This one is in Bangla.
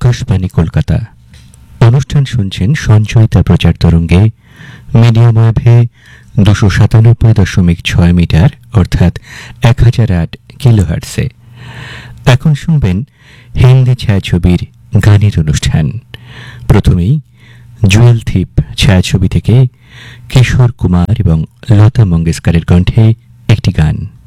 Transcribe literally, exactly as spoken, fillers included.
আকাশবাণী কলকাতা। অনুষ্ঠান শুনছেন সঞ্চয়িতা প্রচার তরঙ্গে, মিডিয়াম ওয়েভে দুশো সাতানব্বই দশমিক ছয় মিটার অর্থাৎ এক হাজার আট কিলোহার্টসে। এখন শুনবেন হিন্দি ছায়াছবির গানের অনুষ্ঠান। প্রথমেই জুয়েল থিপ ছায়াছবি থেকে কিশোর কুমার এবং লতা মঙ্গেশকরের কণ্ঠে একটি গান।